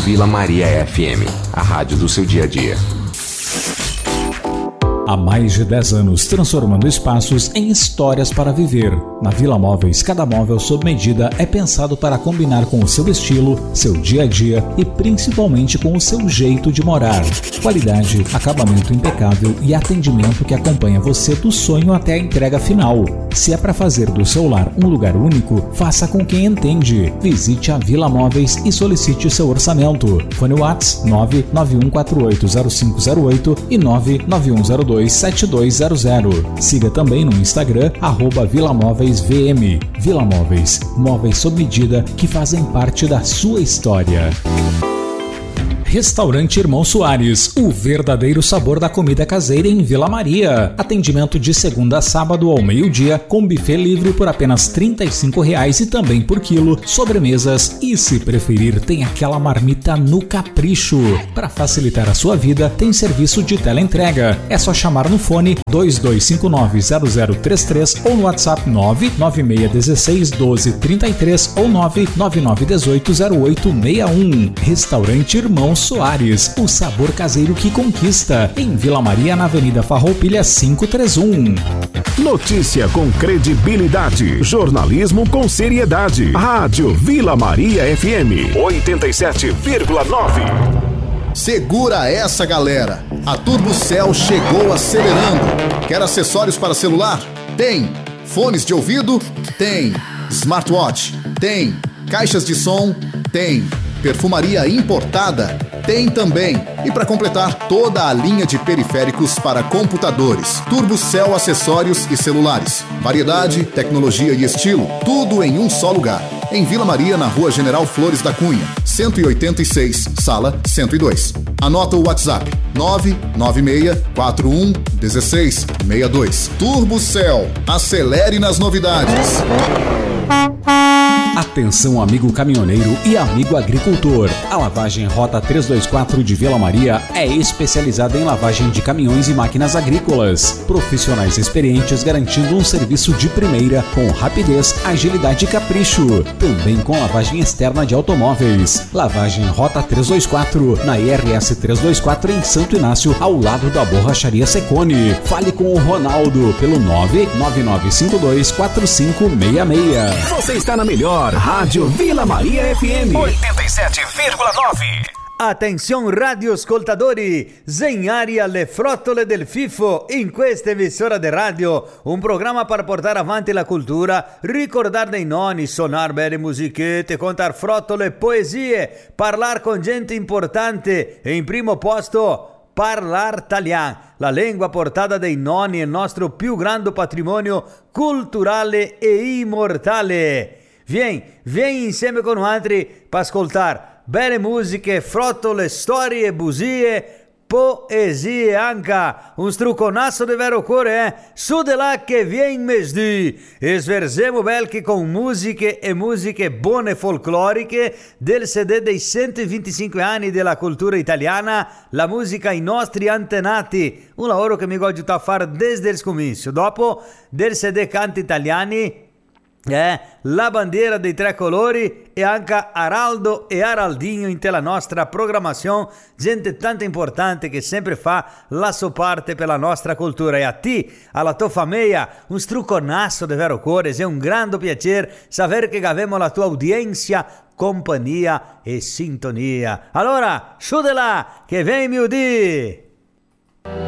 Vila Maria FM, a rádio do seu dia a dia. Há mais de 10 anos, transformando espaços em histórias para viver. Na Vila Móveis, cada móvel sob medida é pensado para combinar com o seu estilo, seu dia a dia e principalmente com o seu jeito de morar. Qualidade, acabamento impecável e atendimento que acompanha você do sonho até a entrega final. Se é para fazer do seu lar um lugar único, faça com quem entende. Visite a Vila Móveis e solicite seu orçamento. Fone WhatsApp 991480508 e 99102 7200. Siga também no Instagram @VilaMóveisVM. Vila Móveis, móveis sob medida que fazem parte da sua história. Restaurante Irmão Soares, o verdadeiro sabor da comida caseira em Vila Maria. Atendimento de segunda a sábado ao meio-dia, com buffet livre por apenas R$ 35,00 e também por quilo, sobremesas e, se preferir, tem aquela marmita no capricho. Para facilitar a sua vida, tem serviço de teleentrega. É só chamar no fone 2259-0033 ou no WhatsApp 996161233 ou 999180861. Restaurante Irmão Soares, o sabor caseiro que conquista, em Vila Maria, na Avenida Farroupilha 531. Notícia com credibilidade, jornalismo com seriedade. Rádio Vila Maria FM 87,9. Segura essa, galera! A TurboCell chegou acelerando. Quer acessórios para celular? Tem. Fones de ouvido? Tem. Smartwatch? Tem. Caixas de som? Tem. Perfumaria importada? Tem também. E para completar, toda a linha de periféricos para computadores. TurboCell acessórios e celulares. Variedade, tecnologia e estilo, tudo em um só lugar. Em Vila Maria, na Rua General Flores da Cunha, 186, sala 102. Anota o WhatsApp: 996411662. TurboCell, acelere nas novidades. Atenção, amigo caminhoneiro e amigo agricultor. A lavagem Rota 324 de Vila Maria é especializada em lavagem de caminhões e máquinas agrícolas. Profissionais experientes garantindo um serviço de primeira com rapidez, agilidade e capricho. Também com lavagem externa de automóveis. Lavagem Rota 324 na IRS 324 em Santo Inácio, ao lado da Borracharia Secone. Fale com o Ronaldo pelo 999524566. Você está na melhor Rádio Vila Maria FM 87,9. Attenzione radioascoltatori, in aria le frottole del FIFO, in questa emissora di radio, un programma per portare avanti la cultura, ricordare dei nonni, suonare belle musichette, contare frottole, poesie, parlare con gente importante e in primo posto parlar italiano, la lingua portata dai nonni è il nostro più grande patrimonio culturale e immortale. Vieni insieme con altri per ascoltare belle musiche, frottole, storie, bugie, poesie anche. Un strucconasso di vero cuore, Su de là che vieni mesdì. E sversiamo belchi con musiche e musiche buone folcloriche del CD dei 125 anni della cultura italiana, la musica ai nostri antenati. Un lavoro che mi ho aiutato a fare desde il comienzo. Dopo del CD Canti Italiani, la bandiera dei tre colori e anche Araldo e Araldinho in la nostra programmazione, gente tanto importante che sempre fa la sua parte per la nostra cultura. E a te, alla tua famiglia, un strucconasso di vero cuore, è un grande piacere sapere che abbiamo la tua audiência, compagnia e sintonia. Allora, su de là, che vem mi udì!